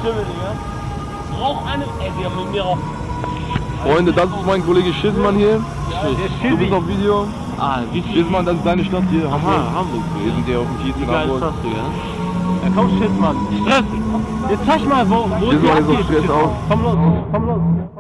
Stimme, Digga. Rauch eine. Ey, wir haben mit mir Rauch. Freunde, das ist mein Kollege Schissmann hier. Ja, Du bist auf Video. Ah, wie viel? Schissmann, das ist deine Stadt hier. Aha, Hamburg. Wir sind hier auf dem Kiez Wie in geil ist Hamburg. das, Digga? Ja, komm, Schissmann. Stress! Jetzt zeig mal, wo Schissmann ist auf Stress auch. Komm los, komm los.